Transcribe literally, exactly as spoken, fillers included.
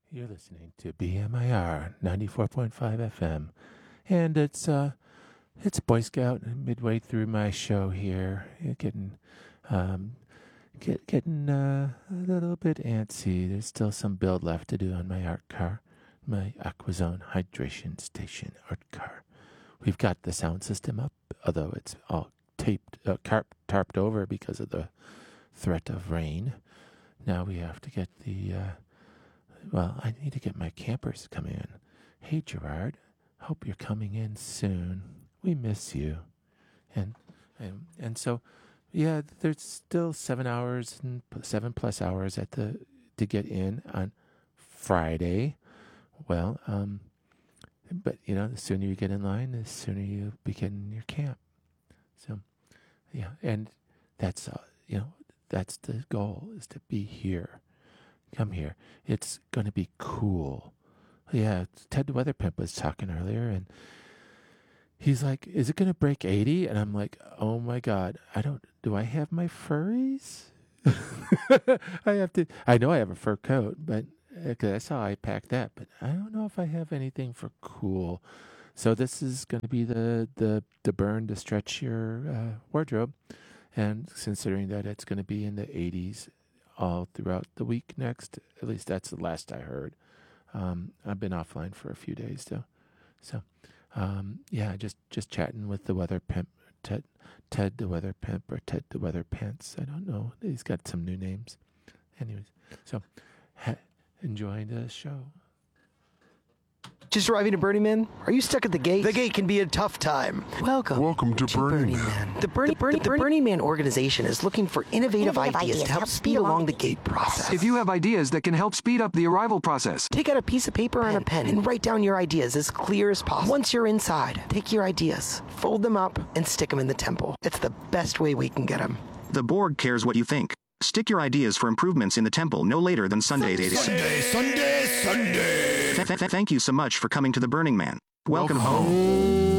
You're listening to B M I R ninety-four point five F M, and it's uh, it's Boy Scout midway through my show here, getting um, get getting uh, a little bit antsy. There's still some build left to do on my art car, my Aquazone hydration station art car. We've got the sound system up, although it's all taped, uh, tarp, tarped over because of the threat of rain. Now we have to get the. Uh, Well, I need to get my campers to come in. Hey, Gerard, hope you're coming in soon. We miss you. And and and so, yeah, there's still seven hours and seven plus hours at the to get in on Friday. Well, um, but you know, the sooner you get in line, the sooner you begin your camp. So, yeah, and that's uh, you know, that's the goal, is to be here. Come here. It's going to be cool. Yeah, Ted the Weather Pimp was talking earlier, and he's like, is it going to break eighty? And I'm like, oh my God, I don't, do I have my furries? I have to, I know I have a fur coat, but because that's how I packed that, but I don't know if I have anything for cool. So this is going to be the, the, the burn to stretch your uh, wardrobe. And considering that it's going to be in the eighties, all throughout the week next. At least that's the last I heard. Um, I've been offline for a few days though. So, um, yeah, just, just chatting with the weather pimp, Ted, Ted the Weather Pimp, or Ted the Weather Pants. I don't know. He's got some new names. Anyways, so ha- enjoying the show. Just arriving at Burning Man? Are you stuck at the gate? The gate can be a tough time. Welcome. Welcome to, to Burning, Burning Man. Man. The Burning, the, Burning, the Burning Man organization is looking for innovative, innovative ideas, ideas to help speed along the gate process. If you have ideas that can help speed up the arrival process, take out a piece of paper and a pen and write down your ideas as clear as possible. Once you're inside, take your ideas, fold them up, and stick them in the temple. It's the best way we can get them. The Borg cares what you think. Stick your ideas for improvements in the temple no later than Sunday, Sunday, Sunday, Sunday, Sunday. Th- th- thank you so much for coming to the Burning Man. Welcome, Welcome home.